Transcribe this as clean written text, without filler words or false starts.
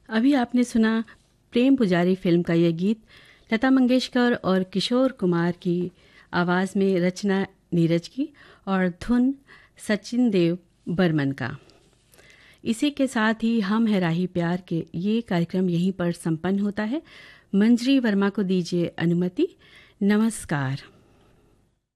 अभी आपने सुना प्रेम पुजारी फिल्म का यह गीत लता मंगेशकर और किशोर कुमार की आवाज़ में, रचना नीरज की और धुन सचिन देव बर्मन का। इसी के साथ ही हम है राही प्यार के ये कार्यक्रम यहीं पर संपन्न होता है। मंजरी वर्मा को दीजिए अनुमति। नमस्कार।